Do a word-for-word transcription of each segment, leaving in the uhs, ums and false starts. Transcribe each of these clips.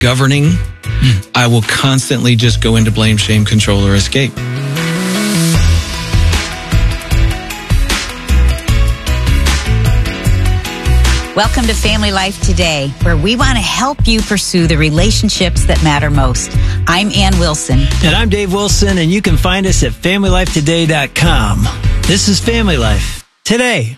governing, mm. I will constantly just go into blame, shame, control, or escape. Welcome to Family Life Today, where we want to help you pursue the relationships that matter most. I'm Ann Wilson. And I'm Dave Wilson, and you can find us at family life today dot com. This is Family Life Today.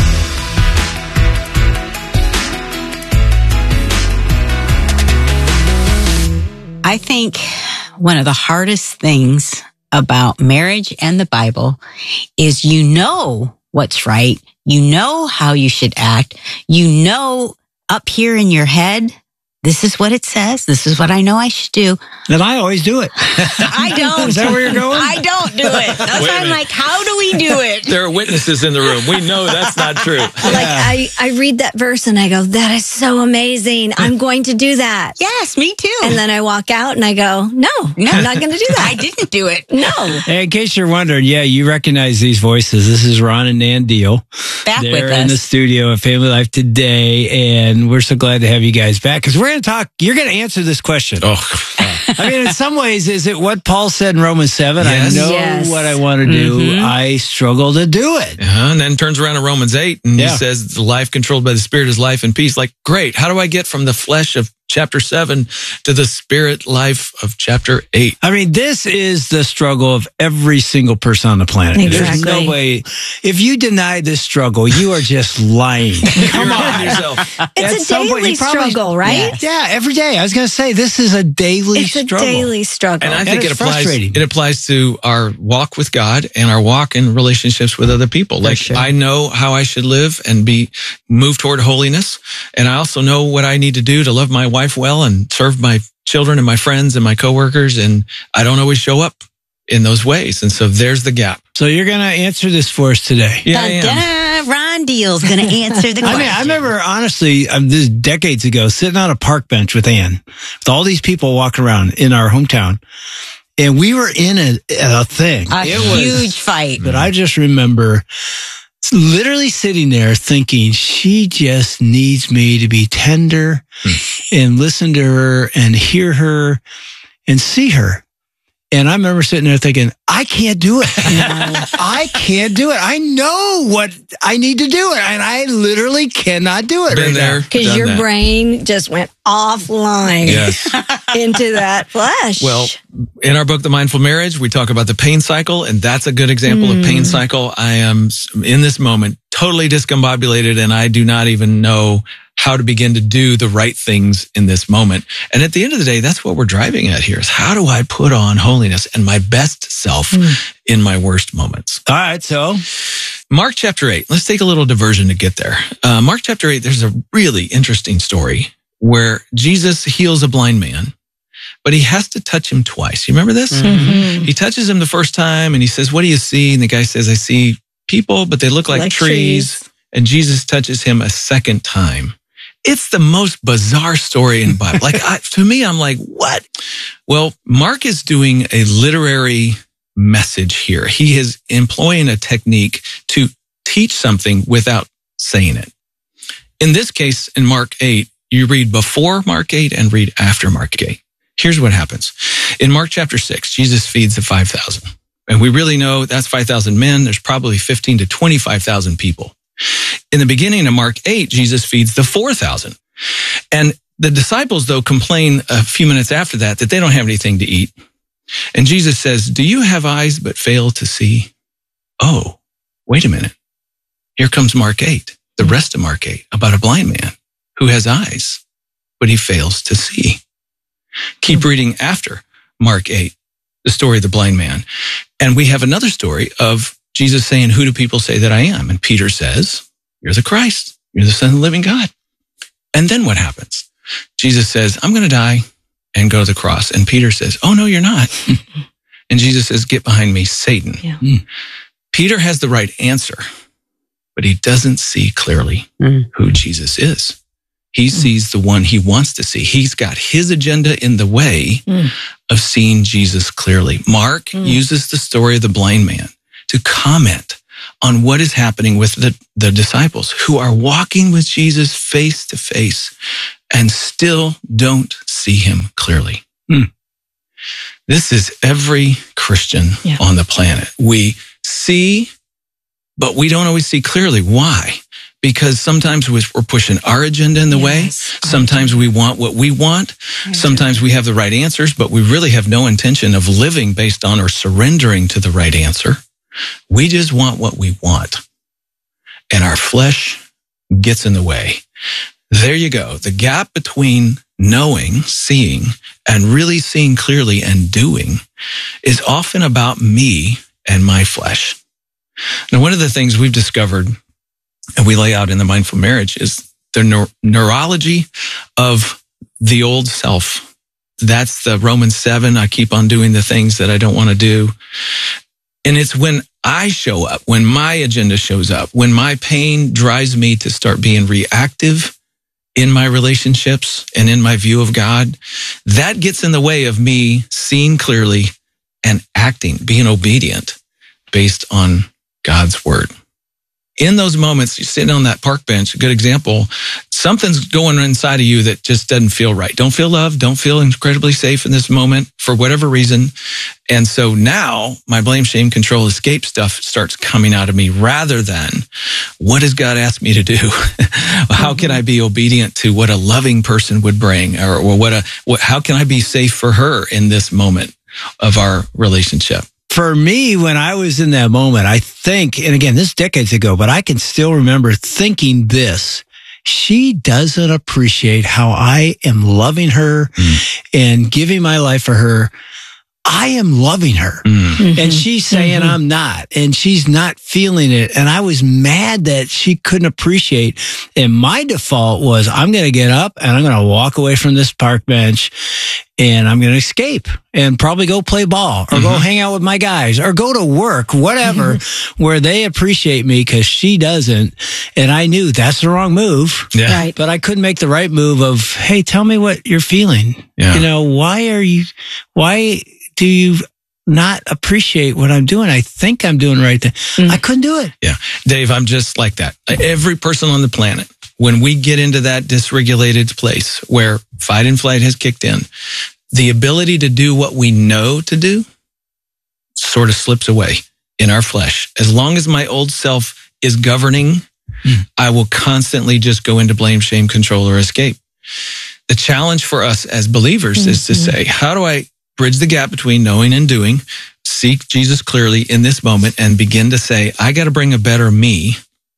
I think one of the hardest things about marriage and the Bible is you know what's right. You know how you should act. You know up here in your head, this is what it says. This is what I know I should do. And I always do it. I don't. Is that where you're going? I don't do it. That's why I'm like, how do we do it? There are witnesses in the room. We know that's not true. Like I, I read that verse and I go, that is so amazing. I'm going to do that. Yes, me too. And then I walk out and I go, no, no, I'm not going to do that. I didn't do it. No. In case you're wondering, yeah, you recognize these voices. This is Ron and Nan Deal. Back They're with us. in the studio at Family Life Today, and we're so glad to have you guys back because we're going to talk. You're going to answer this question. Oh, I mean, in some ways, is it what Paul said in Romans seven? Yes. I know Yes. what I want to do. Mm-hmm. I struggle to do it. Uh-huh. And then turns around in Romans eight and Yeah. he says, the life controlled by the Spirit is life and peace. Like, great. How do I get from the flesh of chapter seven to the spirit life of chapter eight? I mean, this is the struggle of every single person on the planet. There's Exactly. no way. If you deny this struggle, you are just lying. Come on. yourself. At It's a some point, daily you probably- struggle, right? Yes. Yeah, every day. I was going to say, this is a daily It's a struggle. daily struggle. And I And think it it's applies. frustrating. It applies to our walk with God and our walk in relationships with other people. Like sure. I know how I should live and be move toward holiness, and I also know what I need to do to love my wife well and serve my children and my friends and my coworkers. And I don't always show up in those ways, and so there's the gap. So you're going to answer this for us today. Yeah, I am. Dun-dun, Ron Deal's going to answer the I question. mean, I remember honestly, um, this is decades ago, sitting on a park bench with Ann, with all these people walking around in our hometown, and we were in a, a thing. A It was- huge fight. But I just remember literally sitting there thinking, she just needs me to be tender and listen to her and hear her and see her. And I remember sitting there thinking, I can't do it. I can't do it. I know what I need to do it. And I literally cannot do it Been right there. now. Because done your that. brain just went offline Yes. into that flesh. Well, in our book, The Mindful Marriage, we talk about the pain cycle, and that's a good example Mm. of pain cycle. I am in this moment totally discombobulated, and I do not even know how to begin to do the right things in this moment. And at the end of the day, that's what we're driving at here is how do I put on holiness and my best self Mm. in my worst moments? All right. So Mark chapter eight, let's take a little diversion to get there. Uh, Mark chapter eight, there's a really interesting story where Jesus heals a blind man, but he has to touch him twice. You remember this? Mhm. He touches him the first time and he says, what do you see? And the guy says, I see people, but they look like, Like trees. trees. And Jesus touches him a second time. It's the most bizarre story in the Bible. Like, I, to me, I'm like, what? Well, Mark is doing a literary message here. He is employing a technique to teach something without saying it. In this case, in Mark eight, you read before Mark eight and read after Mark eight. Here's what happens. In Mark chapter six, Jesus feeds the five thousand. And we really know that's five thousand men. There's probably fifteen to twenty-five thousand people. In the beginning of Mark eight, Jesus feeds the four thousand. And the disciples, though, complain a few minutes after that that they don't have anything to eat. And Jesus says, do you have eyes but fail to see? Oh, wait a minute. Here comes Mark eight, the rest of Mark eight, about a blind man who has eyes, but he fails to see. Keep reading after Mark eight, the story of the blind man. And we have another story of Jesus saying, who do people say that I am? And Peter says, you're the Christ. You're the Son of the living God. And then what happens? Jesus says, I'm going to die and go to the cross. And Peter says, oh, no, you're not. And Jesus says, get behind me, Satan. Yeah. Mm. Peter has the right answer, but he doesn't see clearly Mm. who Jesus is. He sees the one he wants to see. He's got his agenda in the way Mm. of seeing Jesus clearly. Mark Mm. uses the story of the blind man to comment on what is happening with the, the disciples who are walking with Jesus face to face and still don't see him clearly. Hmm. This is every Christian Yeah. on the planet. We see, but we don't always see clearly. Why? Because sometimes we're pushing our agenda in the Yes. way. Sometimes we want what we want. Sometimes we have the right answers, but we really have no intention of living based on or surrendering to the right answer. We just want what we want. And our flesh gets in the way. There you go. The gap between knowing, seeing, and really seeing clearly and doing is often about me and my flesh. Now, one of the things we've discovered and we lay out in the Mindful Marriage is the neur- neurology of the old self. That's the Romans seven. I keep on doing the things that I don't want to do. And it's when I show up, when my agenda shows up, when my pain drives me to start being reactive in my relationships and in my view of God, that gets in the way of me seeing clearly and acting, being obedient based on God's word. In those moments, you're sitting on that park bench, a good example, something's going inside of you that just doesn't feel right. Don't feel loved, don't feel incredibly safe in this moment for whatever reason. And so now my blame, shame, control, escape stuff starts coming out of me rather than what does God ask me to do? How can I be obedient to what a loving person would bring? Or, or what a, what, how can I be safe for her in this moment of our relationship? For me, when I was in that moment, I think, and again, this is decades ago, but I can still remember thinking this. She doesn't appreciate how I am loving her mm. and giving my life for her. I am loving her. Mm. And she's saying mm-hmm. I'm not. And she's not feeling it. And I was mad that she couldn't appreciate. And my default was, I'm going to get up and I'm going to walk away from this park bench and I'm going to escape and probably go play ball or mm-hmm. go hang out with my guys or go to work, whatever, mm-hmm. where they appreciate me because she doesn't. And I knew that's the wrong move. Yeah. Right. But I couldn't make the right move of, hey, tell me what you're feeling. Yeah. You know, why are you, why do you not appreciate what I'm doing? I think I'm doing right thing. Mm-hmm. I couldn't do it. Yeah. Dave, I'm just like that. Every person on the planet, when we get into that dysregulated place where fight and flight has kicked in, the ability to do what we know to do sort of slips away in our flesh. As long as my old self is governing, mm. I will constantly just go into blame, shame, control, or escape. The challenge for us as believers mm-hmm. is to say, how do I bridge the gap between knowing and doing, seek Jesus clearly in this moment, and begin to say, I got to bring a better me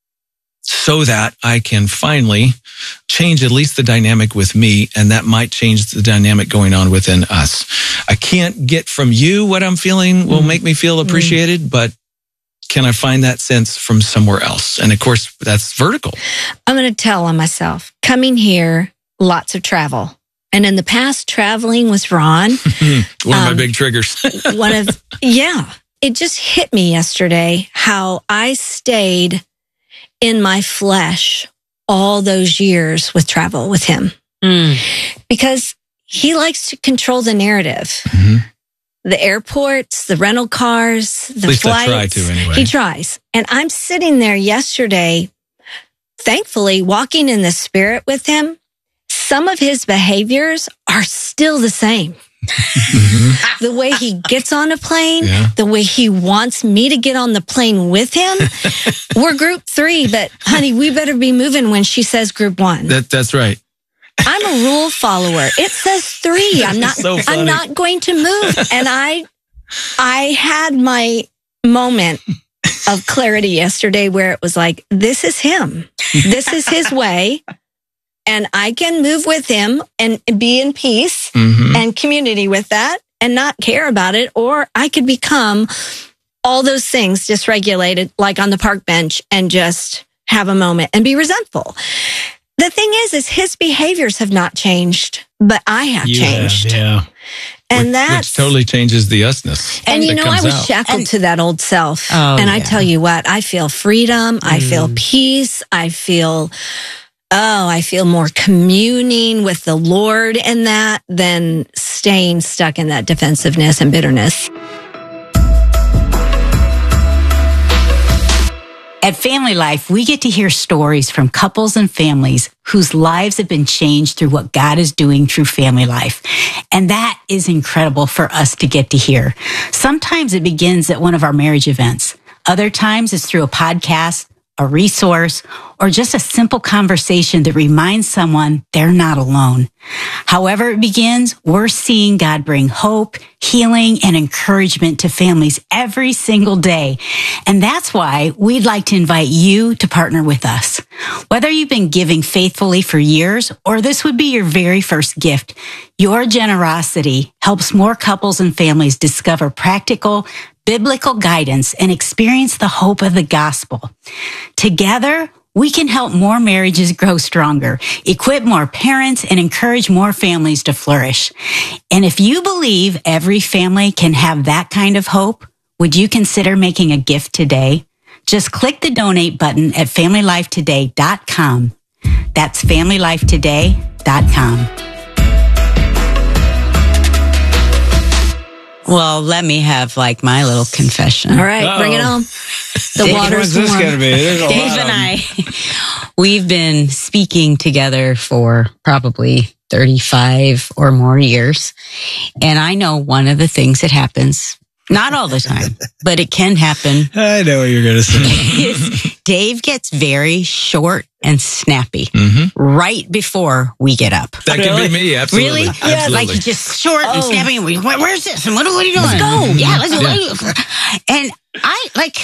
so that I can finally change at least the dynamic with me, and that might change the dynamic going on within us. I can't get from you what I'm feeling will make me feel appreciated, but can I find that sense from somewhere else? And of course, that's vertical. I'm going to tell on myself. Coming here, lots of travel. And in the past, traveling was Ron. one of um, my big triggers. one of, yeah. It just hit me yesterday how I stayed in my flesh all those years with travel with him. Mm. Because he likes to control the narrative. Mm-hmm. The airports, the rental cars, the At least flights. I try to anyway. He tries. And I'm sitting there yesterday, thankfully, walking in the spirit with him. Some of his behaviors are still the same. Mm-hmm. The way he gets on a plane, yeah. the way he wants me to get on the plane with him. We're group three, but honey, we better be moving when she says group one. That, that's right. I'm a rule follower. It says three. I'm not, so I'm not going to move. And I, I had my moment of clarity yesterday where it was like, this is him. This is his way. And I can move with him and be in peace mm-hmm. and community with that and not care about it. Or I could become all those things dysregulated, like on the park bench, and just have a moment and be resentful. The thing is, is his behaviors have not changed, but I have you changed. Have, yeah. And that totally changes the usness. And you know, I was out. shackled and, to that old self. Oh, and I yeah. tell you what, I feel freedom. Mm. I feel peace. I feel... Oh, I feel more communing with the Lord in that than staying stuck in that defensiveness and bitterness. At Family Life, we get to hear stories from couples and families whose lives have been changed through what God is doing through Family Life. And that is incredible for us to get to hear. Sometimes it begins at one of our marriage events. Other times it's through a podcast, a resource, or just a simple conversation that reminds someone they're not alone. However it begins, we're seeing God bring hope, healing, and encouragement to families every single day. And that's why we'd like to invite you to partner with us. Whether you've been giving faithfully for years or this would be your very first gift, your generosity helps more couples and families discover practical, biblical guidance and experience the hope of the gospel. Together, we can help more marriages grow stronger, equip more parents, and encourage more families to flourish. And if you believe every family can have that kind of hope, would you consider making a gift today? Just click the donate button at family life today dot com. That's family life today dot com. Well, let me have like my little confession. All right, Uh-oh. bring it on. The Dave, water's What's this warm. going to be? There's a Dave lot and of I, we've been speaking together for probably thirty-five or more years. And I know one of the things that happens, not all the time, but it can happen, I know what you're going to say. is Dave gets very short and snappy Mhm. right before we get up. That could be me. Absolutely. Really? Absolutely. Like he's just short and Oh. snappy. And we, "Where- where's this? And what, what are you doing? Let's go. Yeah, let's go. And I like,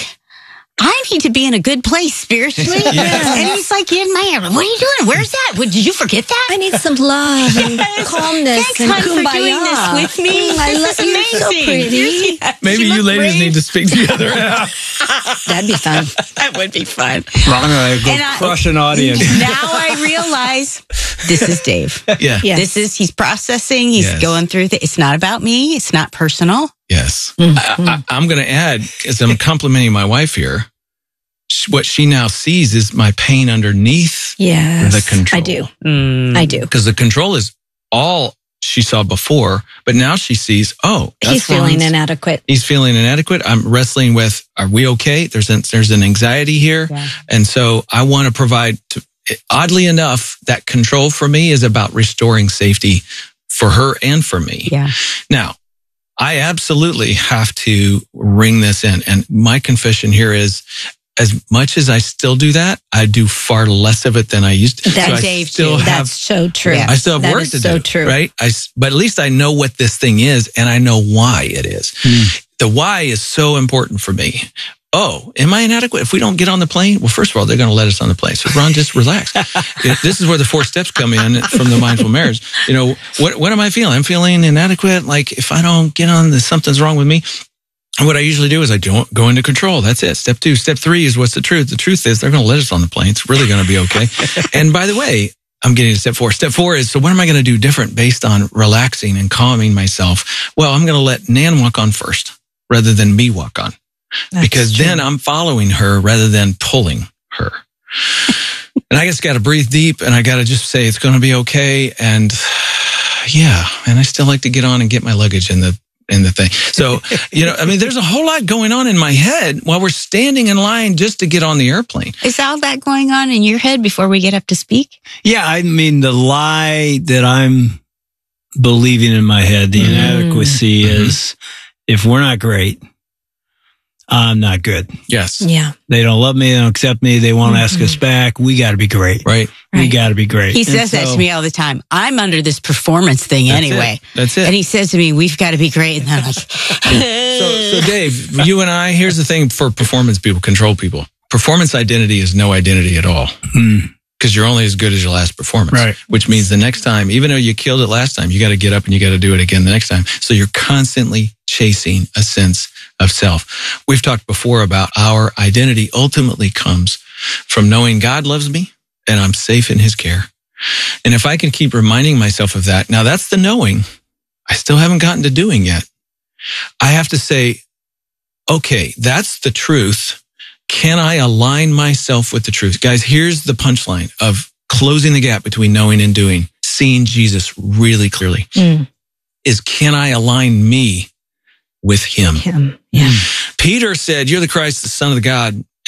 I need to be in a good place spiritually. Yes. And he's like, yeah, man, what are you doing? Where's that? What, did you forget that? I need some love and calmness Thanks, and hon, for kumbaya. doing this with me. Mm, I This love is you. amazing. So pretty. You're- Maybe you look ladies great. need to speak together. That'd be fun. That would be fun. I'm going to go And I- crush an audience. Now I realize this is Dave. Yeah. Yes. This is, he's processing. He's Yes. going through the, it's not about me. It's not personal. Yes. Mhm. I, I, I'm going to add, as I'm complimenting my wife here, sh- what she now sees is my pain underneath Yes. the control. I do. Mm. I do. Because the control is all she saw before, but now she sees, oh, that's He's feeling Ron's- inadequate. He's feeling inadequate. I'm wrestling with, are we okay? There's an, there's an anxiety here. Yeah. And so I want to provide, to, oddly enough, that control for me is about restoring safety for her and for me. Yeah. Now, I absolutely have to ring this in. And my confession here is, as much as I still do that, I do far less of it than I used to. That's so I Dave, still too. have, That's so true. Yeah. I still have That work is to so do. true. Right? I, s- but at least I know what this thing is and I know why it is. Hmm. The why is so important for me. Oh, am I inadequate? If we don't get on the plane, well, first of all, they're going to let us on the plane. So Ron, just relax. This is where the four steps come in from the mindful marriage. You know, what, what am I feeling? I'm feeling inadequate. Like if I don't get on this, something's wrong with me. And what I usually do is I don't go into control. That's it. Step two. Step three is what's the truth. The truth is they're going to let us on the plane. It's really going to be okay. And by the way, I'm getting to step four. Step four is, so what am I going to do different based on relaxing and calming myself? Well, I'm going to let Nan walk on first rather than me walk on. That's because true. then I'm following her rather than pulling her. And I just got to breathe deep and I got to just say it's going to be okay. And yeah, and I still like to get on and get my luggage in the in the thing. So, you know, I mean, there's a whole lot going on in my head while we're standing in line just to get on the airplane. Is all that going on in your head before we get up to speak? Yeah, I mean, the lie that I'm believing in my head, the Mm. inadequacy Mhm. is if we're not great, I'm not good. Yes. Yeah. They don't love me. They don't accept me. They won't ask us back. We got to be great. Right. We Right. got to be great. He And says that so- to me all the time. I'm under this performance thing That's anyway. it. That's it. And he says to me, we've got to be great. And I'm like, So, so Dave, you and I, here's the thing for performance people, control people. Performance identity is no identity at all. Hmm. Because you're only as good as your last performance. Right. Which means the next time, even though you killed it last time, you got to get up and you got to do it again the next time. So you're constantly chasing a sense of self. We've talked before about our identity ultimately comes from knowing God loves me and I'm safe in his care. And if I can keep reminding myself of that, now that's the knowing. I still haven't gotten to doing yet. I have to say, okay, that's the truth. Can I align myself with the truth? Guys, here's the punchline of closing the gap between knowing and doing, seeing Jesus really clearly, Mm. is can I align me with him? Him. Yeah. Peter said, you're the Christ, the Son of God.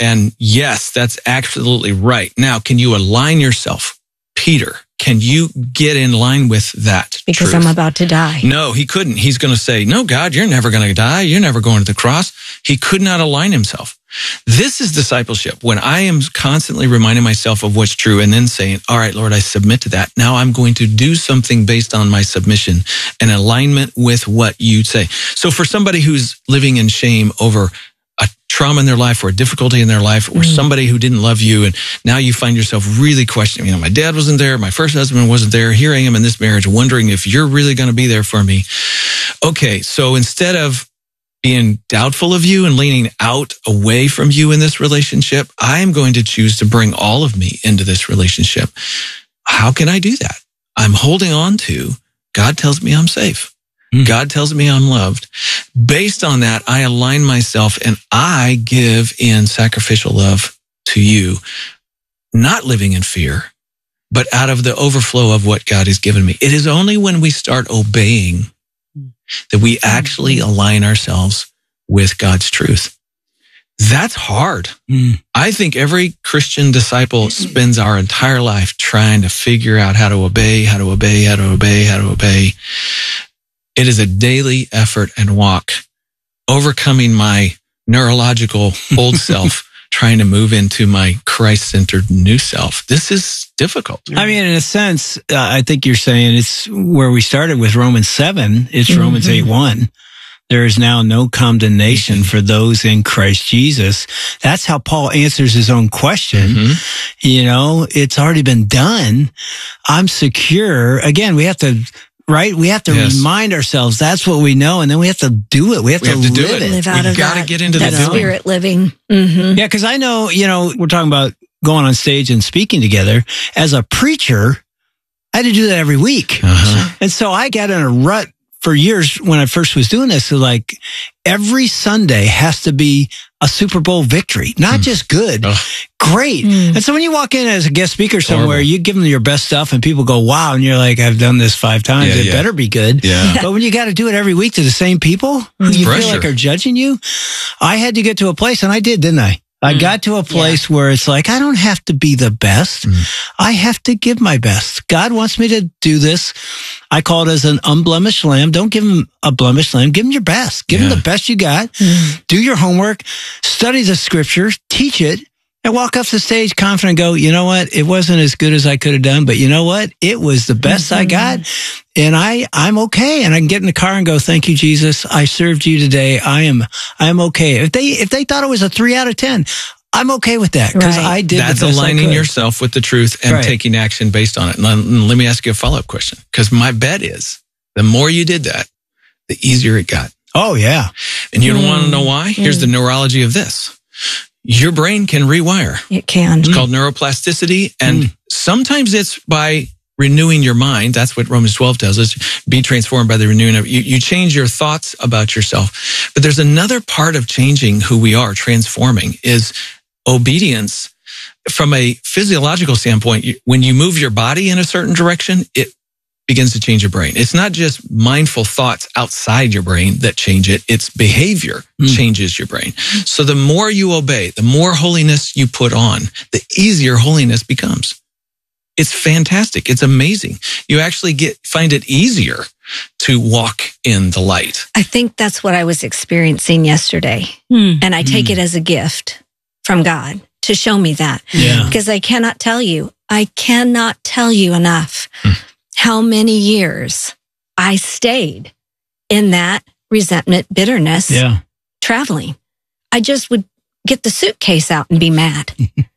And yes, that's absolutely right. Now, can you align yourself, Peter? Can you get in line with that Because truth? I'm about to die. No, he couldn't. He's going to say, no, God, you're never going to die. You're never going to the cross. He could not align himself. This is discipleship. When I am constantly reminding myself of what's true and then saying, all right, Lord, I submit to that. Now I'm going to do something based on my submission and alignment with what you say. So for somebody who's living in shame over a trauma in their life or a difficulty in their life or mm. somebody who didn't love you, and now you find yourself really questioning, you know, my dad wasn't there, my first husband wasn't there, here I am in this marriage wondering if you're really going to be there for me. Okay, so instead of being doubtful of you and leaning out away from you in this relationship, I am going to choose to bring all of me into this relationship. How can I do that? I'm holding on to, God tells me I'm safe. God tells me I'm loved. Based on that, I align myself and I give in sacrificial love to you, not living in fear, but out of the overflow of what God has given me. It is only when we start obeying that we actually align ourselves with God's truth. That's hard. Mm. I think every Christian disciple spends our entire life trying to figure out how to obey, how to obey, how to obey, how to obey. It is a daily effort and walk, overcoming my neurological old self, trying to move into my Christ-centered new self. This is difficult. I mean, in a sense, uh, I think you're saying it's where we started with Romans seven. It's mm-hmm. Romans eight one. There is now no condemnation for those in Christ Jesus. That's how Paul answers his own question. Mm-hmm. You know, it's already been done. I'm secure. Again, we have to... Right? We have to yes. remind ourselves that's what we know, and then we have to do it. We have, we to, have to do live it. Live out we of got to get into that the spirit living. Mm-hmm. Yeah, because I know, you know, we're talking about going on stage and speaking together. As a preacher, I had to do that every week. Uh-huh. And so I got in a rut for years when I first was doing this. So like every Sunday has to be a Super Bowl victory, not mm. just good, Ugh. great. Mm. And so when you walk in as a guest speaker somewhere, Horrible. you give them your best stuff and people go, wow. And you're like, I've done this five times. Yeah, it yeah. better be good. Yeah. But when you got to do it every week to the same people who you Pressure. feel like are judging you, I had to get to a place, and I did, didn't I? I mm. got to a place yeah. where it's like, I don't have to be the best. Mm. I have to give my best. God wants me to do this. I call it as an unblemished lamb. Don't give him a blemished lamb. Give him your best. Give yeah. him the best you got. Mm. Do your homework. Study the scriptures. Teach it. And walk off the stage confident and go, you know what? It wasn't as good as I could have done, but you know what? It was the best mm-hmm. I got. And I, I'm okay. And I can get in the car and go, thank you, Jesus. I served you today. I am, I'm okay. If they, if they thought it was a three out of ten, I'm okay with that because right. I did That's the best aligning I could. yourself with the truth and right. taking action based on it. And let me ask you a follow-up question, because my bet is the more you did that, the easier it got. Oh, yeah. And you mm. don't want to know why? Here's mm. the neurology of this. Your brain can rewire. It can. It's mm. called neuroplasticity. And mm. sometimes it's by renewing your mind. That's what Romans twelve tells us. Be transformed by the renewing of, you, you change your thoughts about yourself. But there's another part of changing who we are, transforming, is obedience. From a physiological standpoint, when you move your body in a certain direction, it begins to change your brain. It's not just mindful thoughts outside your brain that change it. It's behavior mm. changes your brain. So the more you obey, the more holiness you put on, the easier holiness becomes. It's fantastic. It's amazing. You actually get find it easier to walk in the light. I think that's what I was experiencing yesterday. Mm. And I take mm. it as a gift from God to show me that. Yeah. Because I cannot tell you, I cannot tell you enough mm. how many years I stayed in that resentment, bitterness, yeah. traveling. I just would get the suitcase out and be mad.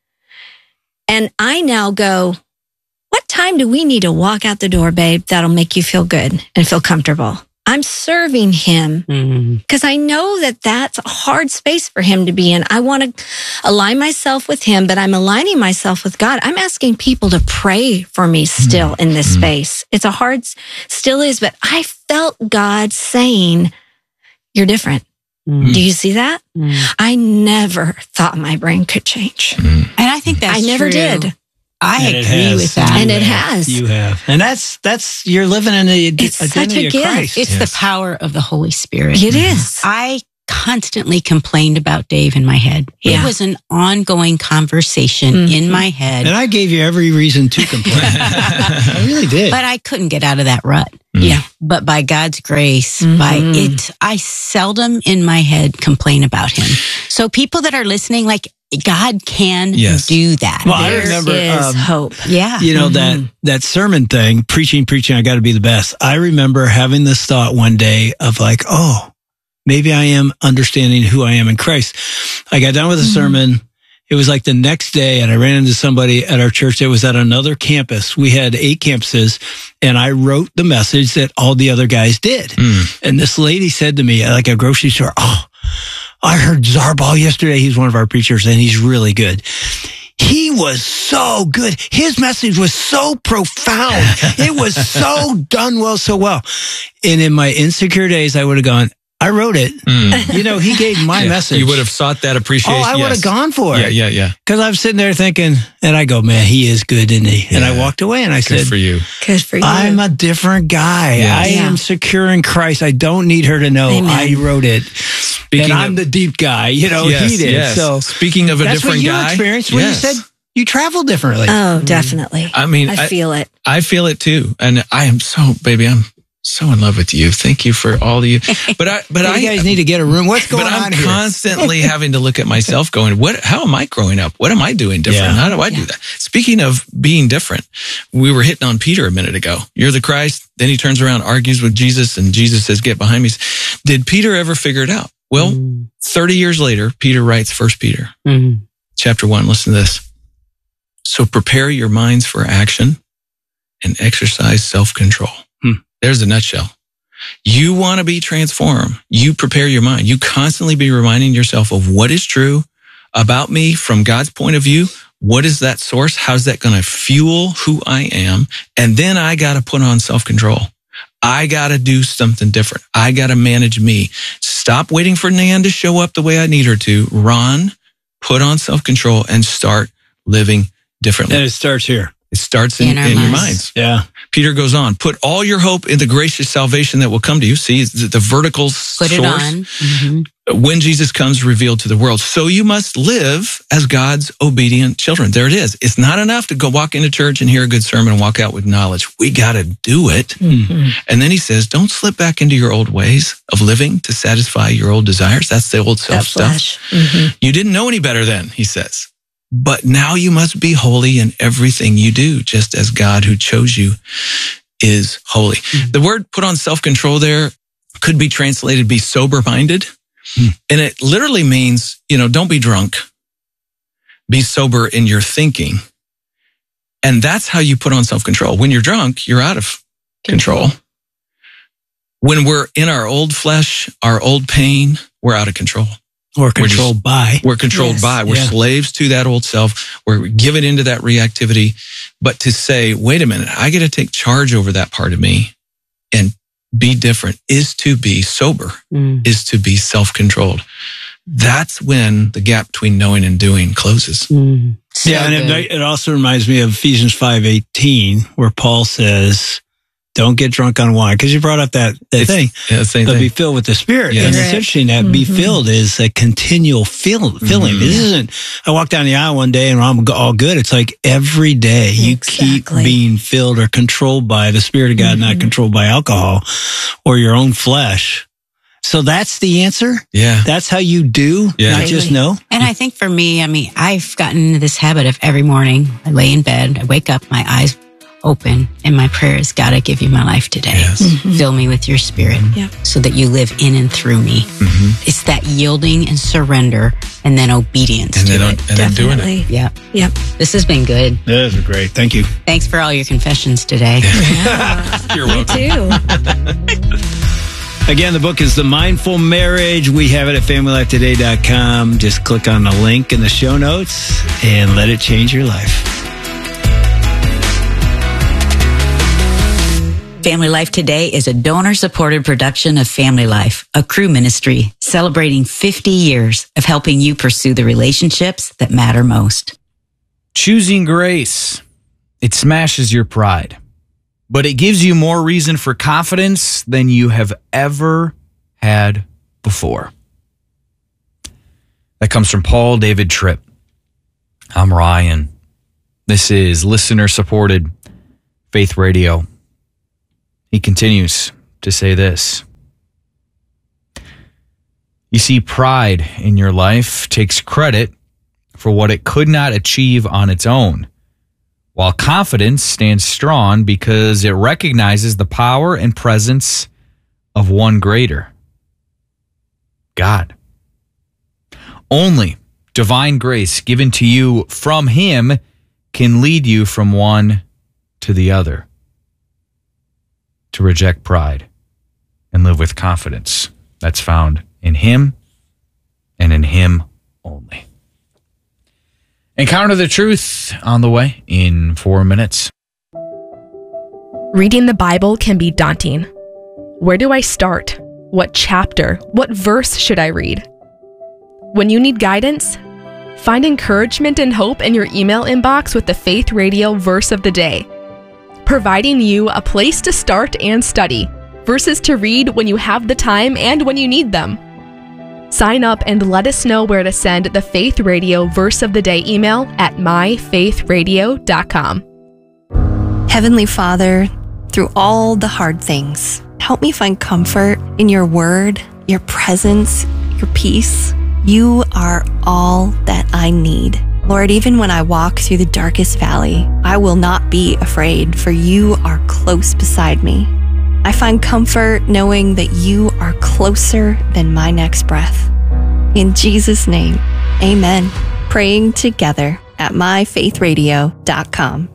And I now go, what time do we need to walk out the door, babe, that'll make you feel good and feel comfortable? I'm serving him because mm-hmm. I know that that's a hard space for him to be in. I want to align myself with him, but I'm aligning myself with God. I'm asking people to pray for me still mm-hmm. in this mm-hmm. space. It's a hard, still is, but I felt God saying, you're different. Mm-hmm. Do you see that? Mm-hmm. I never thought my brain could change. Mm-hmm. And I think that's I never true. did. I and agree with that. You and it have. has. You have. And that's, that's, you're living in the it's identity such a of gift. Christ. It's yes. the power of the Holy Spirit. It is. I constantly complained about Dave in my head. Yeah. It was an ongoing conversation Mhm. in my head. And I gave you every reason to complain. I really did. But I couldn't get out of that rut. Yeah. But by God's grace, Mhm. by it, I seldom in my head complain about him. So people that are listening, like, God can Yes. do that. Well, I There remember, is um, hope. Yeah. you know, that, Mhm. that sermon thing, preaching, preaching, I got to be the best. I remember having this thought one day of like, oh, maybe I am understanding who I am in Christ. I got done with the sermon. It was like the next day, and I ran into somebody at our church that was at another campus. We had eight campuses, and I wrote the message that all the other guys did. Mm. And this lady said to me, at like a grocery store, oh, I heard Zarbal yesterday. He's one of our preachers, and he's really good. He was so good. His message was so profound. It was so done well, so well. And in my insecure days, I would have gone, I wrote it. Mm. You know, he gave my Yeah. message. You would have sought that Oh, appreciation. I would have yes. gone for Yeah, it. yeah, yeah. Because I'm sitting there thinking, and I go, man, he is good, isn't he? And I Yeah. walked away and I Good said, for you. Good for you. I'm a different guy. Yeah. I Yeah. am secure in Christ. I don't need her to know Amen. I wrote it. Speaking and I'm of, the deep guy. You know, yes, he did. yes. So Speaking of a that's different what you guy. experienced when yes. you said you travel differently. Oh, definitely. I mean, I I, feel it. I feel it too. And I am so, baby, I'm so in love with you. Thank you for all of you. But I, but you I, guys need to get a room. What's going but I'm on here? constantly having to look at myself going, what, how am I growing up? What am I doing different? Yeah. How do I do that? Speaking of being different, we were hitting on Peter a minute ago. You're the Christ. Then he turns around, argues with Jesus, and Jesus says, get behind me. Did Peter ever figure it out? Well, Mm. thirty years later, Peter writes First Peter Mm. chapter one. Listen to this. So prepare your minds for action and exercise self-control. Hmm. There's the nutshell. You want to be transformed. You prepare your mind. You constantly be reminding yourself of what is true about me from God's point of view. What is that source? How's that going to fuel who I am? And then I got to put on self-control. I got to do something different. I got to manage me. Stop waiting for Nan to show up the way I need her to. Run, put on self-control, and start living differently. And it starts here. It starts in, In our in your minds. minds. Yeah. Peter goes on, put all your hope in the gracious salvation that will come to you. See, the, the vertical Put source. it on. Mhm. When Jesus comes revealed to the world. So you must live as God's obedient children. There it is. It's not enough to go walk into church and hear a good sermon and walk out with knowledge. We got to do it. Mhm. And then he says, don't slip back into your old ways of living to satisfy your old desires. That's the old self That stuff. flesh. Mhm. You didn't know any better then, he says. But now you must be holy in everything you do, just as God who chose you is holy. Mm-hmm. The word put on self-control there could be translated be sober-minded. Hmm. And it literally means, you know, don't be drunk. Be sober in your thinking. And that's how you put on self-control. When you're drunk, you're out of control. When we're in our old flesh, our old pain, we're out of control. Or We're just- controlled by. We're controlled Yes. by. We're Yeah. slaves to that old self. We're given into that reactivity. But to say, wait a minute, I got to take charge over that part of me and be different is to be sober, Mm. is to be self-controlled. That's when the gap between knowing and doing closes. Mm. So yeah, and good. it, it also reminds me of Ephesians five eighteen, where Paul says, don't get drunk on wine. Because you brought up that, that It's- thing. Yeah, the same But be thing. filled with the Spirit. Yes. And it's Correct. interesting that be Mhm. filled is a continual fill, filling. Mhm. This isn't, I walked down the aisle one day and I'm all good. It's like every day you keep Exactly. being filled or controlled by the Spirit of God, not Mhm. controlled by alcohol or your own flesh. So that's the answer. Yeah. That's how you do, Yeah. not just Daily. know. And I think for me, I mean, I've gotten into this habit of every morning, I lay in bed, I wake up, my eyes open, and my prayer is, God, I give you my life today. Yes. Fill me with your spirit Yep. so that you live in and through me. Mhm. It's that yielding and surrender and then obedience And to then, it. and then doing it. Definitely. Yeah. Yep. This has been good. That is great. Thank you. Thanks for all your confessions today. You're Me welcome. too. Again, the book is The Mindful Marriage. We have it at family life today dot com. Just click on the link in the show notes and let it change your life. Family Life Today is a donor-supported production of Family Life, a crew ministry celebrating fifty years of helping you pursue the relationships that matter most. Choosing grace, it smashes your pride, but it gives you more reason for confidence than you have ever had before. That comes from Paul David Tripp. I'm Ryan. This is listener-supported Faith Radio. He continues to say this. You see, pride in your life takes credit for what it could not achieve on its own, while confidence stands strong because it recognizes the power and presence of one greater, God. Only divine grace given to you from Him can lead you from one to the other, to reject pride and live with confidence. That's found in Him and in Him only. Encounter the Truth on the way in four minutes. Reading the Bible can be daunting. Where do I start? What chapter? What verse should I read? When you need guidance, find encouragement and hope in your email inbox with the Faith Radio Verse of the Day, providing you a place to start and study, verses to read when you have the time and when you need them. Sign up and let us know where to send the Faith Radio Verse of the Day email at my faith radio dot com. Heavenly Father, through all the hard things, help me find comfort in your word, your presence, your peace. You are all that I need. Lord, even when I walk through the darkest valley, I will not be afraid, for you are close beside me. I find comfort knowing that you are closer than my next breath. In Jesus' name, amen. Praying together at my faith radio dot com.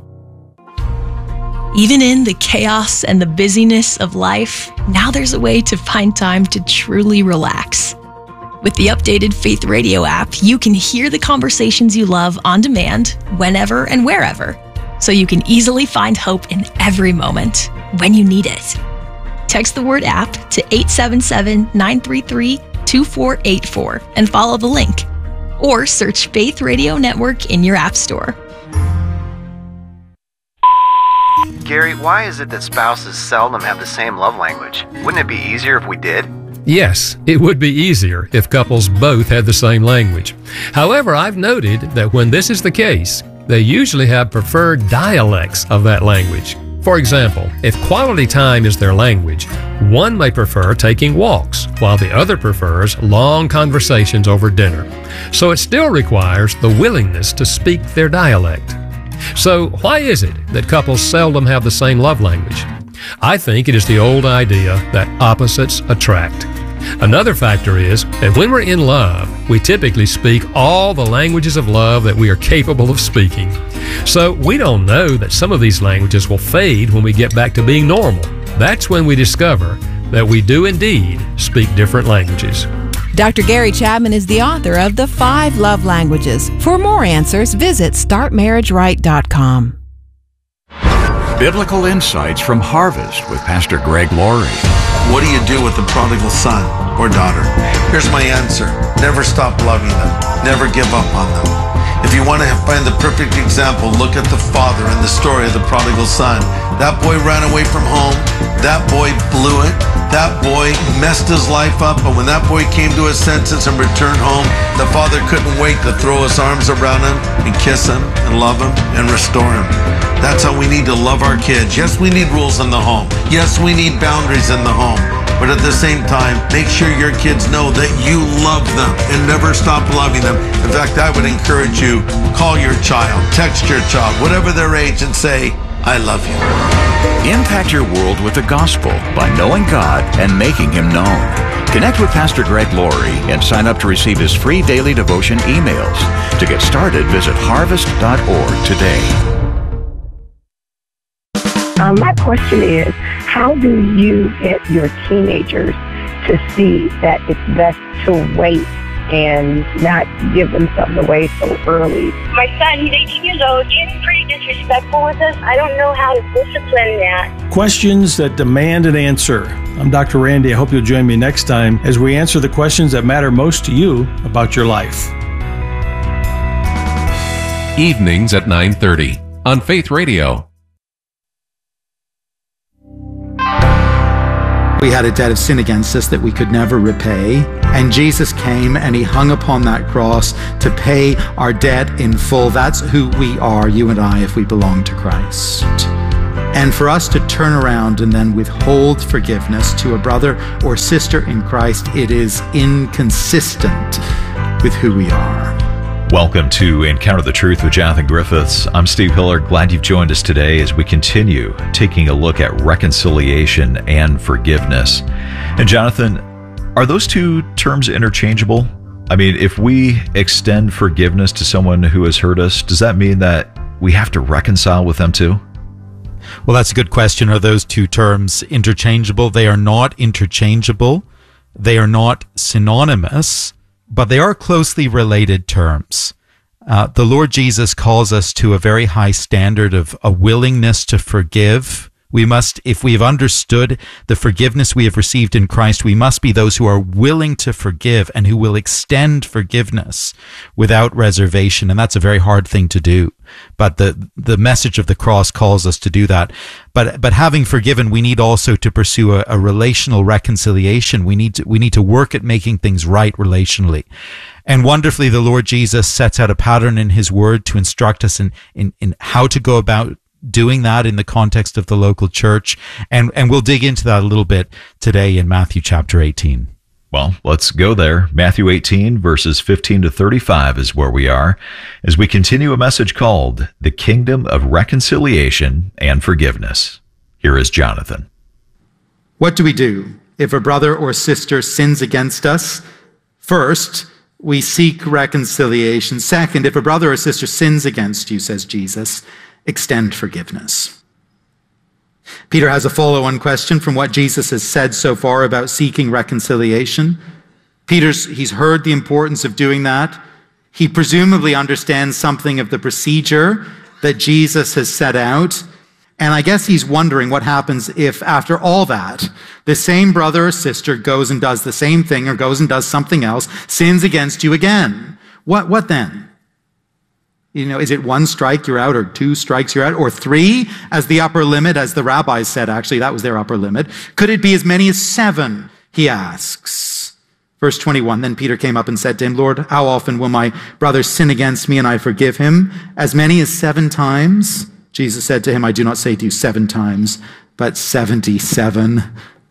Even in the chaos and the busyness of life, now there's a way to find time to truly relax. With the updated Faith Radio app, you can hear the conversations you love on demand, whenever and wherever, so you can easily find hope in every moment when you need it. Text the word app to eight seven seven, nine three three, two four eight four and follow the link, or search Faith Radio Network in your app store. Gary, why is it that spouses seldom have the same love language? Wouldn't it be easier if we did? Yes, it would be easier if couples both had the same language. However, I've noted that when this is the case, they usually have preferred dialects of that language. For example, if quality time is their language, one may prefer taking walks, while the other prefers long conversations over dinner. So it still requires the willingness to speak their dialect. So why is it that couples seldom have the same love language? I think it is the old idea that opposites attract. Another factor is that when we're in love, we typically speak all the languages of love that we are capable of speaking. So we don't know that some of these languages will fade when we get back to being normal. That's when we discover that we do indeed speak different languages. Doctor Gary Chapman is the author of The Five Love Languages. For more answers, visit start marriage right dot com. Biblical Insights from Harvest with Pastor Greg Laurie. What do you do with the prodigal son or daughter? Here's my answer. Never stop loving them. Never give up on them. If you want to find the perfect example, look at the father in the story of the prodigal son. That boy ran away from home. That boy blew it. That boy messed his life up. But when that boy came to his senses and returned home, the father couldn't wait to throw his arms around him and kiss him and love him and restore him. That's how we need to love our kids. Yes, we need rules in the home. Yes, we need boundaries in the home. But at the same time, make sure your kids know that you love them and never stop loving them. In fact, I would encourage you, call your child, text your child, whatever their age, and say, I love you. Impact your world with the gospel by knowing God and making Him known. Connect with Pastor Greg Laurie and sign up to receive his free daily devotion emails. To get started, visit harvest dot org today. Um, my question is, how do you get your teenagers to see that it's best to wait and not give themselves away so early? My son, he's eighteen years old. He's pretty disrespectful with us. I don't know how to discipline that. Questions that demand an answer. I'm Doctor Randy. I hope you'll join me next time as we answer the questions that matter most to you about your life. Evenings at nine thirty on Faith Radio. We had a debt of sin against us that we could never repay. And Jesus came and he hung upon that cross to pay our debt in full. That's who we are, you and I, if we belong to Christ. And for us to turn around and then withhold forgiveness to a brother or sister in Christ, it is inconsistent with who we are. Welcome to Encounter the Truth with Jonathan Griffiths. I'm Steve Hiller. Glad you've joined us today as we continue taking a look at reconciliation and forgiveness. And Jonathan, are those two terms interchangeable? I mean, if we extend forgiveness to someone who has hurt us, does that mean that we have to reconcile with them too? Well, that's a good question. Are those two terms interchangeable? They are not interchangeable. They are not synonymous, but they are closely related terms. Uh, the Lord Jesus calls us to a very high standard of a willingness to forgive. We must, if we have understood the forgiveness we have received in Christ, we must be those who are willing to forgive and who will extend forgiveness without reservation. And that's a very hard thing to do. But the, the message of the cross calls us to do that. But, but having forgiven, we need also to pursue a, a relational reconciliation. We need to, we need to work at making things right relationally. And wonderfully, the Lord Jesus sets out a pattern in his word to instruct us in, in, in how to go about doing that in the context of the local church. And, and we'll dig into that a little bit today in Matthew chapter eighteen. Well, let's go there. Matthew eighteen, verses fifteen to thirty-five is where we are as we continue a message called The Kingdom of Reconciliation and Forgiveness. Here is Jonathan. What do we do if a brother or sister sins against us? First, we seek reconciliation. Second, if a brother or sister sins against you, says Jesus, extend forgiveness. Peter has a follow-on question from what Jesus has said so far about seeking reconciliation. Peter's, he's heard the importance of doing that. He presumably understands something of the procedure that Jesus has set out. And I guess he's wondering what happens if, after all that, the same brother or sister goes and does the same thing or goes and does something else, sins against you again. What, what then? You know, is it one strike, you're out, or two strikes, you're out, or three as the upper limit, as the rabbis said, actually, that was their upper limit. Could it be as many as seven, he asks. Verse twenty-one, then Peter came up and said to him, Lord, how often will my brother sin against me and I forgive him? As many as seven times? Jesus said to him, I do not say to you seven times, but seventy-seven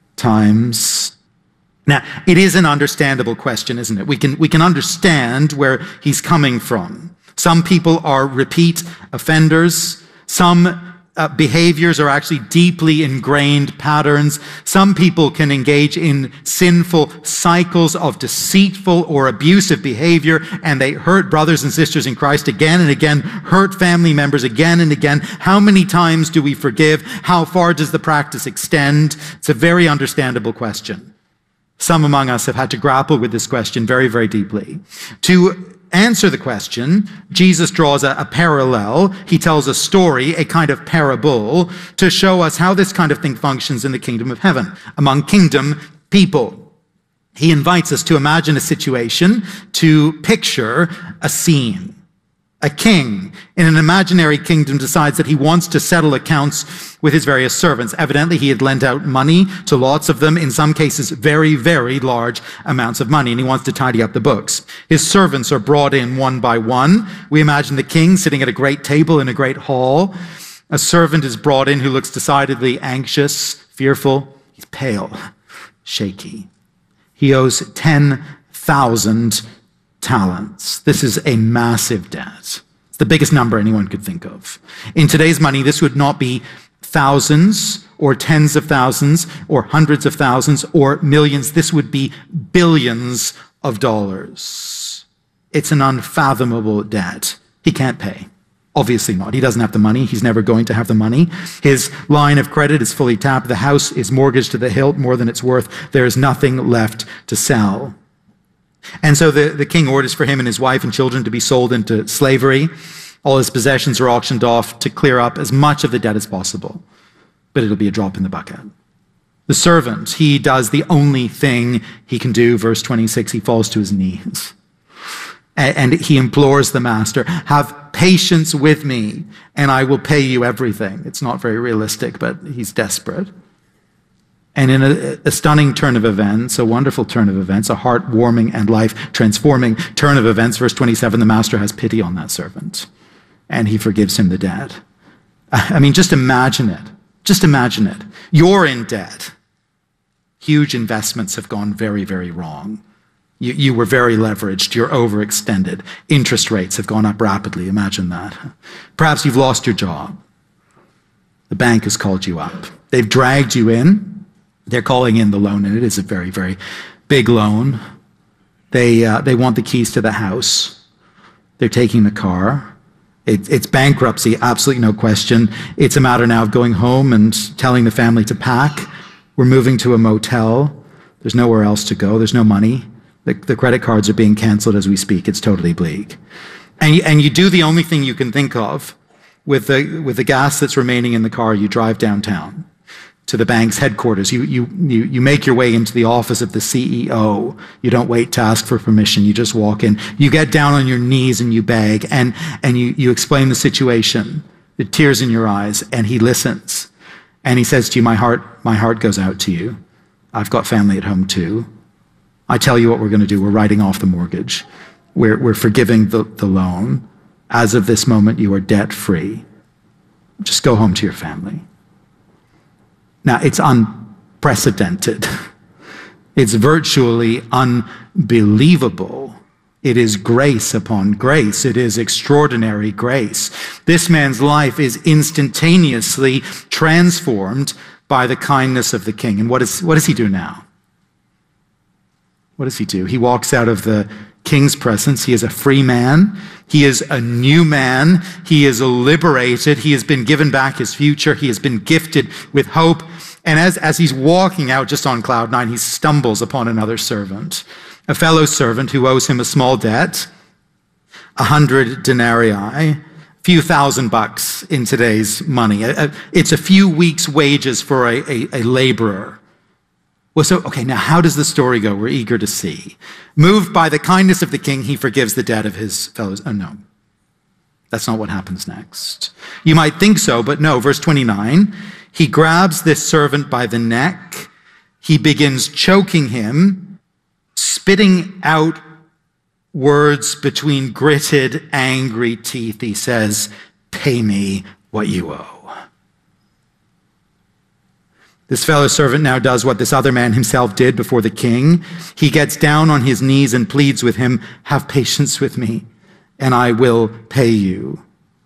times. Now, it is an understandable question, isn't it? We can, we can understand where he's coming from. Some people are repeat offenders. Some uh, behaviors are actually deeply ingrained patterns. Some people can engage in sinful cycles of deceitful or abusive behavior, and they hurt brothers and sisters in Christ again and again, hurt family members again and again. How many times do we forgive? How far does the practice extend? It's a very understandable question. Some among us have had to grapple with this question very, very deeply. To answer the question, Jesus draws a, a parallel. He tells a story, a kind of parable, to show us how this kind of thing functions in the kingdom of heaven, among kingdom people. He invites us to imagine a situation, to picture a scene. A king in an imaginary kingdom decides that he wants to settle accounts with his various servants. Evidently, he had lent out money to lots of them, in some cases very, very large amounts of money, and he wants to tidy up the books. His servants are brought in one by one. We imagine the king sitting at a great table in a great hall. A servant is brought in who looks decidedly anxious, fearful. He's pale, shaky. He owes ten thousand talents. This is a massive debt. It's the biggest number anyone could think of. In today's money, this would not be thousands or tens of thousands or hundreds of thousands or millions. This would be billions of dollars. It's an unfathomable debt. He can't pay. Obviously not. He doesn't have the money. He's never going to have the money. His line of credit is fully tapped. The house is mortgaged to the hilt, more than it's worth. There is nothing left to sell. And so the, the king orders for him and his wife and children to be sold into slavery. All his possessions are auctioned off to clear up as much of the debt as possible. But it'll be a drop in the bucket. The servant, he does the only thing he can do. Verse twenty-six, he falls to his knees. And he implores the master, have patience with me and I will pay you everything. It's not very realistic, but he's desperate. And in a, a stunning turn of events, a wonderful turn of events, a heart-warming and life-transforming turn of events, verse twenty-seven, the master has pity on that servant, and he forgives him the debt. I mean, just imagine it. Just imagine it. You're in debt. Huge investments have gone very, very wrong. You, you were very leveraged. You're overextended. Interest rates have gone up rapidly. Imagine that. Perhaps you've lost your job. The bank has called you up. They've dragged you in. They're calling in the loan, and it is a very, very big loan. They, uh, they want the keys to the house. They're taking the car. It, it's bankruptcy, absolutely no question. It's a matter now of going home and telling the family to pack. We're moving to a motel. There's nowhere else to go. There's no money. The, the credit cards are being canceled as we speak. It's totally bleak. And you, and you do the only thing you can think of with the, with the gas that's remaining in the car. You drive downtown to the bank's headquarters. You, you, you, you make your way into the office of the C E O. You don't wait to ask for permission. You just walk in. You get down on your knees and you beg, and, and you, you explain the situation, the tears in your eyes, and he listens. And he says to you, my heart, my heart goes out to you. I've got family at home too. I tell you what we're going to do. We're writing off the mortgage. We're, we're forgiving the, the loan. As of this moment, you are debt free. Just go home to your family. Now, it's unprecedented. It's virtually unbelievable. It is grace upon grace. It is extraordinary grace. This man's life is instantaneously transformed by the kindness of the king. And what, is, what does he do now? What does he do? He walks out of the king's presence. He is a free man. He is a new man. He is liberated. He has been given back his future. He has been gifted with hope. And as, as he's walking out just on cloud nine, he stumbles upon another servant, a fellow servant who owes him a small debt, a hundred denarii, a few thousand bucks in today's money. It's a few weeks' wages for a, a, a laborer. Well, so, okay, now how does the story go? We're eager to see. Moved by the kindness of the king, he forgives the debt of his fellows. Oh, no. That's not what happens next. You might think so, but no. Verse twenty-nine, he grabs this servant by the neck. He begins choking him, spitting out words between gritted, angry teeth. He says, pay me what you owe. This fellow servant now does what this other man himself did before the king. He gets down on his knees and pleads with him, have patience with me, and I will pay you.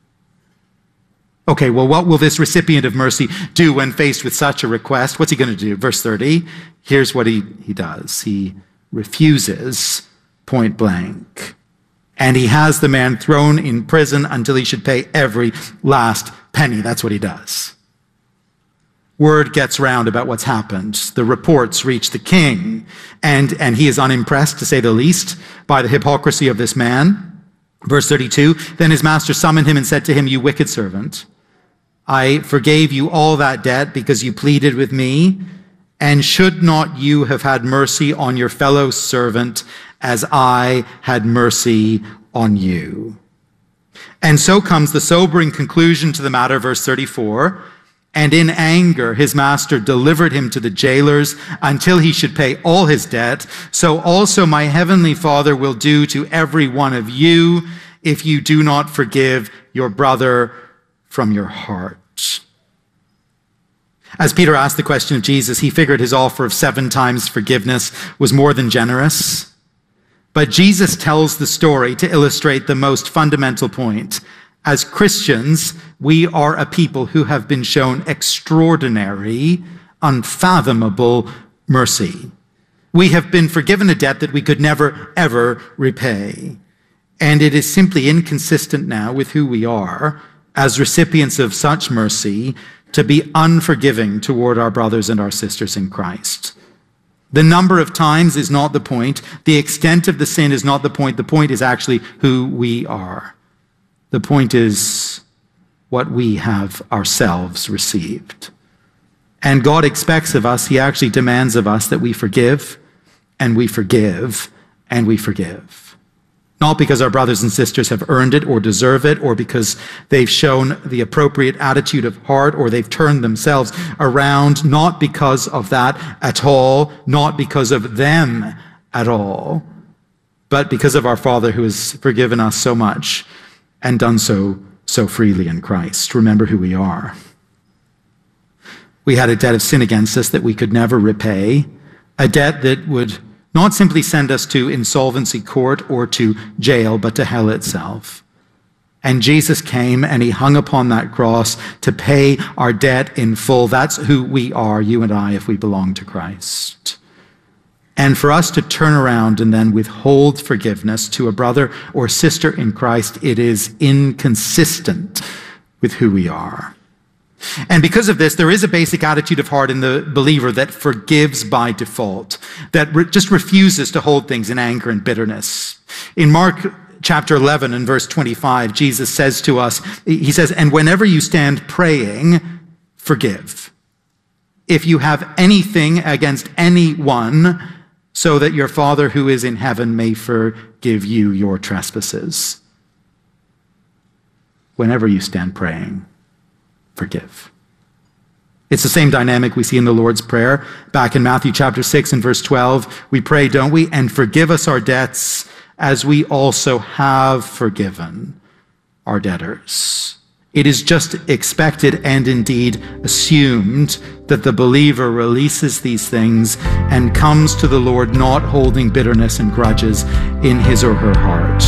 Okay, well, what will this recipient of mercy do when faced with such a request? What's he going to do? Verse thirty, here's what he, he does. He refuses point blank. And he has the man thrown in prison until he should pay every last penny. That's what he does. Word gets round about what's happened. The reports reach the king, and, and he is unimpressed, to say the least, by the hypocrisy of this man. Verse thirty-two, then his master summoned him and said to him, you wicked servant, I forgave you all that debt because you pleaded with me, and should not you have had mercy on your fellow servant as I had mercy on you? And so comes the sobering conclusion to the matter, verse thirty-four. And in anger, his master delivered him to the jailers until he should pay all his debt. So also my heavenly Father will do to every one of you if you do not forgive your brother from your heart. As Peter asked the question of Jesus, he figured his offer of seven times forgiveness was more than generous. But Jesus tells the story to illustrate the most fundamental point. As Christians, we are a people who have been shown extraordinary, unfathomable mercy. We have been forgiven a debt that we could never, ever repay. And it is simply inconsistent now with who we are as recipients of such mercy to be unforgiving toward our brothers and our sisters in Christ. The number of times is not the point. The extent of the sin is not the point. The point is actually who we are. The point is what we have ourselves received. And God expects of us, he actually demands of us that we forgive, and we forgive, and we forgive. not because our brothers and sisters have earned it or deserve it, or because they've shown the appropriate attitude of heart, or they've turned themselves around, not because of that at all, not because of them at all, but because of our Father who has forgiven us so much and done so so freely in Christ. Remember who we are. We had a debt of sin against us that we could never repay, a debt that would not simply send us to insolvency court or to jail, but to hell itself. And Jesus came and he hung upon that cross to pay our debt in full. That's who we are, you and I, if we belong to Christ. And for us to turn around and then withhold forgiveness to a brother or sister in Christ, it is inconsistent with who we are. And because of this, there is a basic attitude of heart in the believer that forgives by default, that re- just refuses to hold things in anger and bitterness. In Mark chapter eleven and verse twenty-five, Jesus says to us, he says, "And whenever you stand praying, forgive. If you have anything against anyone, so that your Father who is in heaven may forgive you your trespasses." Whenever you stand praying, forgive. It's the same dynamic we see in the Lord's Prayer. Back in Matthew chapter six and verse twelve, we pray, don't we? "And forgive us our debts as we also have forgiven our debtors." It is just expected and indeed assumed that the believer releases these things and comes to the Lord not holding bitterness and grudges in his or her heart.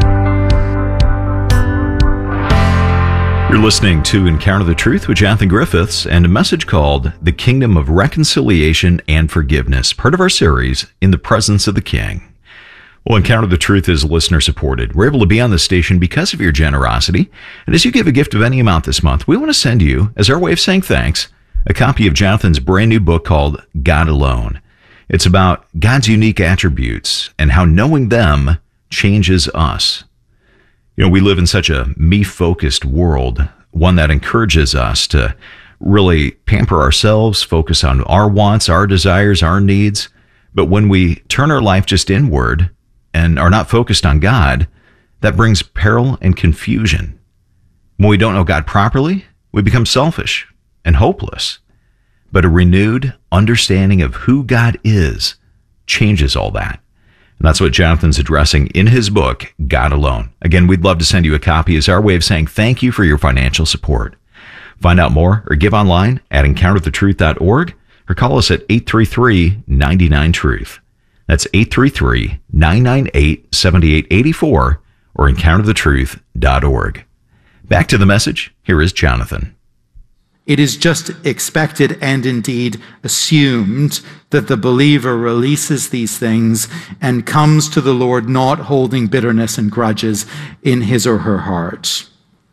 You're listening to Encounter the Truth with Jonathan Griffiths and a message called The Kingdom of Reconciliation and Forgiveness, part of our series, In the Presence of the King. Well, Encounter the Truth is listener supported. We're able to be on the station because of your generosity. And as you give a gift of any amount this month, we want to send you, as our way of saying thanks, a copy of Jonathan's brand new book called God Alone. It's about God's unique attributes and how knowing them changes us. You know, we live in such a me-focused world, one that encourages us to really pamper ourselves, focus on our wants, our desires, our needs. But when we turn our life just inward and are not focused on God, that brings peril and confusion. When we don't know God properly, we become selfish and hopeless. But a renewed understanding of who God is changes all that. And that's what Jonathan's addressing in his book, God Alone. Again, we'd love to send you a copy as our way of saying thank you for your financial support. Find out more or give online at encounter the truth dot org or call us at eight three three, nine nine, truth. That's eight three three, nine nine eight, seven eight eight four or encounter the truth dot org. Back to the message. Here is Jonathan. It is just expected and indeed assumed that the believer releases these things and comes to the Lord not holding bitterness and grudges in his or her heart.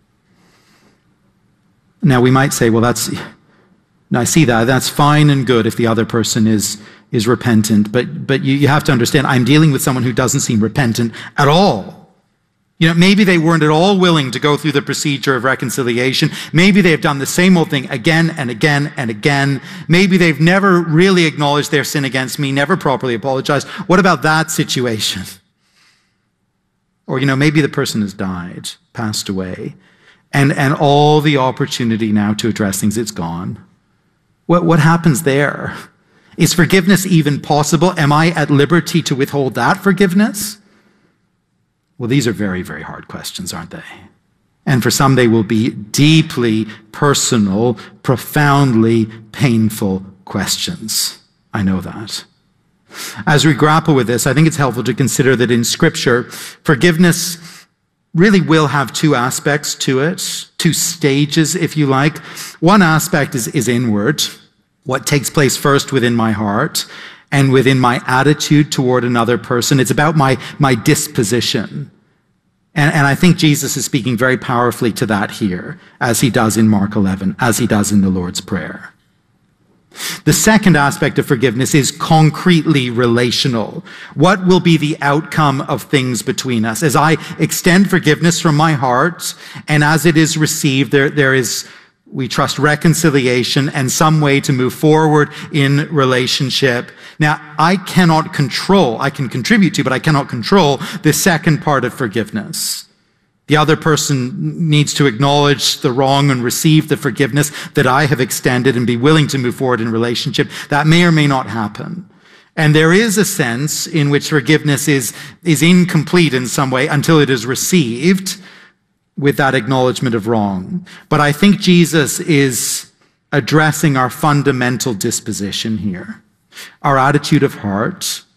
Now we might say, well, that's, I see that, that's fine and good if the other person is, is repentant, but, but you, you have to understand, I'm dealing with someone who doesn't seem repentant at all. You know, maybe they weren't at all willing to go through the procedure of reconciliation. Maybe they've done the same old thing again and again and again. Maybe they've never really acknowledged their sin against me, never properly apologized. What about that situation? Or, you know, maybe the person has died, passed away, and, and all the opportunity now to address things, it's gone. What, what happens there? Is forgiveness even possible? Am I at liberty to withhold that forgiveness? Well, these are very, very hard questions, aren't they? And for some, they will be deeply personal, profoundly painful questions. I know that. As we grapple with this, I think it's helpful to consider that in Scripture, forgiveness really will have two aspects to it, two stages, if you like. One aspect is, is inward, what takes place first within my heart and within my attitude toward another person. It's about my, my disposition. And, and I think Jesus is speaking very powerfully to that here, as he does in Mark eleven, as he does in the Lord's Prayer. The second aspect of forgiveness is concretely relational. What will be the outcome of things between us? As I extend forgiveness from my heart, and as it is received, there, there is We trust reconciliation and some way to move forward in relationship. Now, I cannot control, I can contribute to, but I cannot control the second part of forgiveness. The other person needs to acknowledge the wrong and receive the forgiveness that I have extended and be willing to move forward in relationship. That may or may not happen. And there is a sense in which forgiveness is, is incomplete in some way until it is received with that acknowledgement of wrong. But I think Jesus is addressing our fundamental disposition here, our attitude of heart,